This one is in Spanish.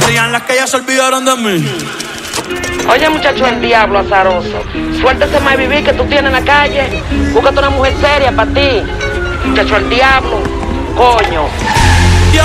serían las que ya se olvidaron de mí. Oye, muchacho, el diablo azaroso. Suéltese más vivir que tú tienes en la calle. Búscate una mujer seria para ti. Muchacho, el diablo. Coño.